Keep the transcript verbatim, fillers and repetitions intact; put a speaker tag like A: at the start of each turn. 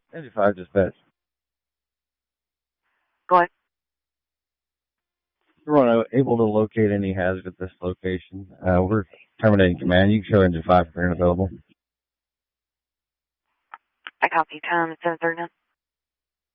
A: Engine five dispatch.
B: Go ahead.
A: We're unable to locate any hazard at this location. Uh, we're terminating command. You can show engine five if they're unavailable.
B: I copy. Time seven thirty-nine.